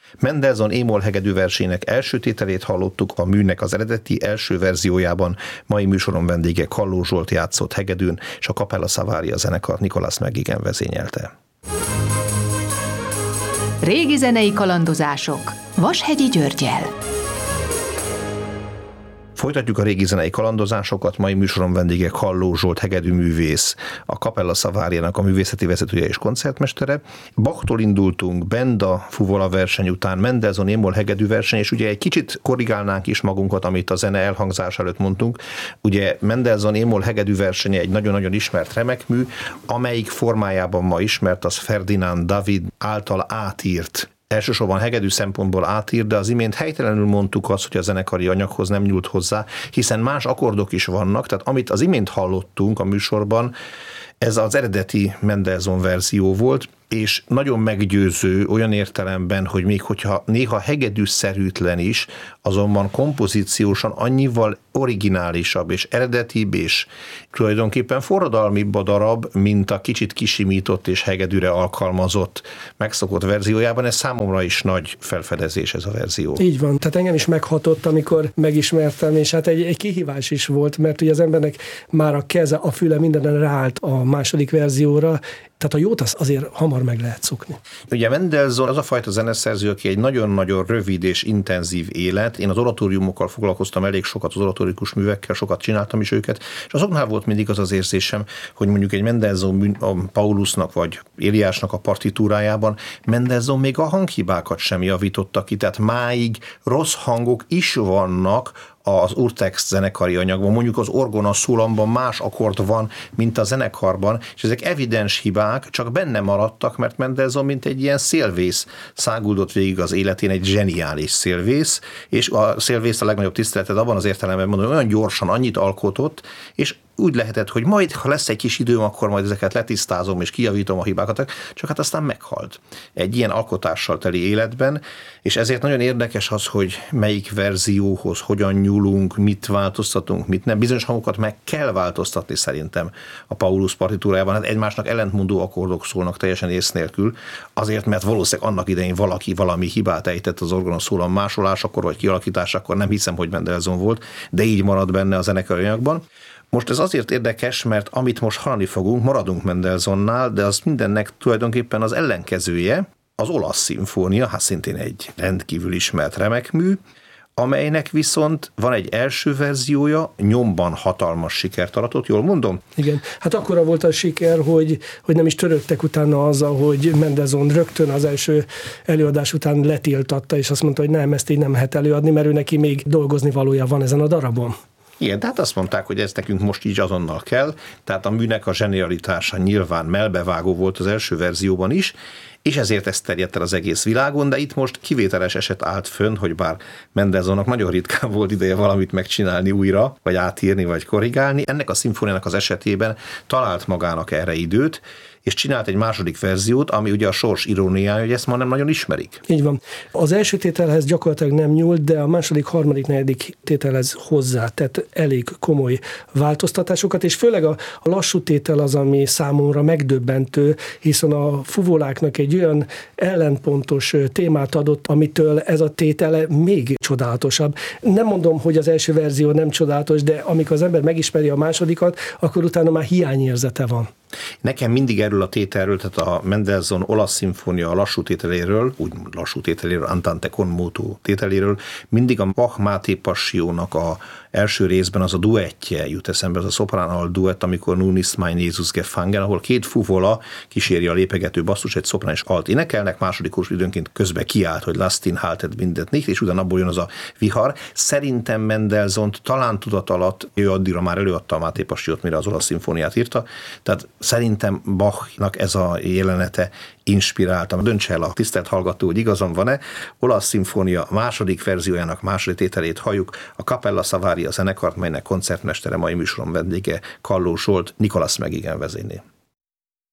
Mendelssohn é-moll hegedű versének első tételét hallottuk, a műnek az eredeti első verziójában. Mai műsorom vendége Kalló Zsolt játszott hegedűn, és a Capella Savaria zenekart Nicholas McGuigan vezényelte. Régi zenei kalandozások Vashegyi Györggyel. Folytatjuk a régi zenei kalandozásokat, mai műsorom vendége Kalló Zsolt hegedűművész, a Capella Savariának a művészeti vezetője és koncertmestere. Bachtól indultunk, Benda fuvola verseny után, Mendelssohn é-moll hegedű verseny, és ugye egy kicsit korrigálnánk is magunkat, amit a zene elhangzás előtt mondtunk. Ugye Mendelssohn é-moll hegedű versenye egy nagyon-nagyon ismert remekmű, amelyik formájában ma ismert, az Ferdinand David által átírt, elsősorban hegedű szempontból átír, de az imént helytelenül mondtuk azt, hogy a zenekari anyaghoz nem nyúlt hozzá, hiszen más akkordok is vannak, tehát amit az imént hallottunk a műsorban, ez az eredeti Mendelssohn verzió volt, és nagyon meggyőző olyan értelemben, hogy még hogyha néha hegedűszerűtlen is, azonban kompozíciósan annyival originálisabb és eredetibb és tulajdonképpen forradalmibb a darab, mint a kicsit kisimított és hegedűre alkalmazott megszokott verziójában. Ez számomra is nagy felfedezés ez a verzió. Így van, tehát engem is meghatott, amikor megismertem, és hát egy kihívás is volt, mert ugye az embernek már a keze, a füle mindenen ráállt a második verzióra, tehát a jót azért hamar meg lehet szokni. Ugye Mendelssohn az a fajta zeneszerző, aki egy nagyon-nagyon rövid és intenzív élet. Én az oratóriumokkal foglalkoztam elég sokat, az oratórikus művekkel, sokat csináltam is őket, és azoknál volt mindig az az érzésem, hogy mondjuk egy Mendelssohn a Paulusnak vagy Éliásnak a partitúrájában Mendelssohn még a hanghibákat sem javította ki, tehát máig rossz hangok is vannak az urtext zenekari anyagban, mondjuk az orgona szólamban más akkord van, mint a zenekarban, és ezek evidens hibák, csak benne maradtak, mert Mendelssohn mint egy ilyen szélvész száguldott végig az életén, egy zseniális szélvész, és a szélvész a legnagyobb tiszteletet abban az értelemben mondom, hogy olyan gyorsan annyit alkotott, és úgy lehetett, hogy majd, ha lesz egy kis időm, akkor majd ezeket letisztázom és kijavítom a hibákat, csak hát aztán meghalt egy ilyen alkotással teli életben, és ezért nagyon érdekes az, hogy melyik verzióhoz hogyan nyúlunk, mit változtatunk, mit nem. Bizonyos hangokat meg kell változtatni szerintem a Paulus partitúrájában, hát egymásnak ellentmondó akkordok szólnak teljesen ész nélkül, azért, mert valószínűleg annak idején valaki valami hibát ejtett az orgonaszólam másolásakor vagy kialakításakor, nem hiszem, hogy Mendelssohn volt, de így marad benne a zenekari anyagban. Most ez azért érdekes, mert amit most hallani fogunk, maradunk Mendelssohnnál, de az mindennek tulajdonképpen az ellenkezője, az olasz szimfónia, hát szintén egy rendkívül ismert remekmű, amelynek viszont van egy első verziója, nyomban hatalmas sikert aratott, jól mondom? Igen, hát akkora volt a siker, hogy nem is törődtek utána azzal, hogy Mendelssohn rögtön az első előadás után letiltatta, és azt mondta, hogy nem, ezt így nem lehet előadni, mert ő neki még dolgozni valója van ezen a darabon. Igen, tehát azt mondták, hogy ez nekünk most így azonnal kell, tehát a műnek a zsenialitása nyilván mellbevágó volt az első verzióban is, és ezért ez terjedt el az egész világon, de itt most kivételes eset állt fönn, hogy bár Mendelssohnnak nagyon ritkán volt ideje valamit megcsinálni újra, vagy átírni, vagy korrigálni, ennek a szimfóniának az esetében talált magának erre időt, és csinált egy második verziót, ami ugye a sors iróniája, hogy ezt ma nem nagyon ismerik. Így van. Az első tételhez gyakorlatilag nem nyúlt, de a második, harmadik, negyedik tételhez hozzá, tehát elég komoly változtatásokat, és főleg a lassú tétel az, ami számomra megdöbbentő, hiszen a fuvoláknak egy olyan ellenpontos témát adott, amitől ez a tétel még csodálatosabb. Nem mondom, hogy az első verzió nem csodálatos, de amikor az ember megismeri a másodikat, akkor utána már hiányérzete van. Nekem mindig erről a tételről, tehát a Mendelssohn olasz szimfónia a lassú tételéről, úgy lassú tételéről, Andante con moto tételéről, mindig a Bach Máté Passionnak a első részben az a duettje jut eszembe, az a szoprán duett, amikor Nun ist mein Jesus gefangen, ahol két fuvola kíséri a lépegető basszus, egy szoprán és alt énekelnek, második kurs időnként közben kiállt, hogy lasst ihn haltet bindet nicht, és utána abból jön az a vihar. Szerintem Mendelssohnt talán tudat alatt, ő addigra már előadta a Máté Passiót, mire az olasz szimfóniát írta, tehát szerintem Bachnak ez a jelenete inspiráltam. Döntse el a tisztelt hallgató, hogy igazam van-e. Olasz szimfónia második verziójának második tételét halljuk, a Capella Savaria zenekart, melynek koncertmestere mai műsorom vendége Kalló Zsolt, Nicholas McGuigan vezényli.